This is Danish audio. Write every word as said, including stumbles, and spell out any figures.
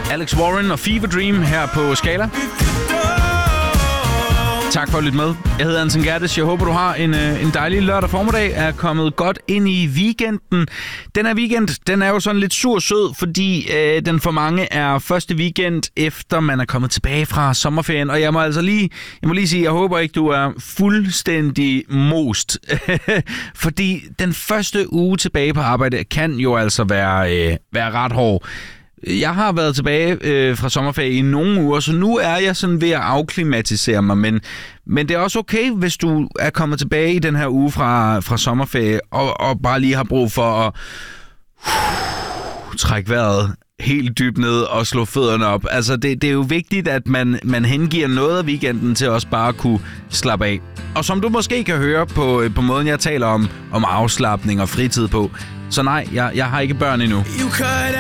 Alex Warren og Fever Dream her på Skala. Tak for at lytte med. Jeg hedder Anton Gerdes. Jeg håber, du har en, en dejlig lørdag formiddag. Er kommet godt ind i weekenden. Den her weekend, den er jo sådan lidt sur sød, fordi øh, den for mange er første weekend, efter man er kommet tilbage fra sommerferien. Og jeg må altså lige, jeg må lige sige, jeg håber ikke, du er fuldstændig most. Fordi den første uge tilbage på arbejde kan jo altså være, øh, være ret hård. Jeg har været tilbage øh, fra sommerferie i nogle uger, så nu er jeg sådan ved at afklimatisere mig, men, men det er også okay, hvis du er kommet tilbage i den her uge fra, fra sommerferie, og, og bare lige har brug for at uh, trække vejret helt dybt ned og slå fødderne op. Altså, det, det er jo vigtigt, at man, man hengiver noget af weekenden til også bare at kunne slappe af. Og som du måske kan høre på, på måden, jeg taler om, om afslapning og fritid på, så nej, jeg, jeg har ikke børn endnu.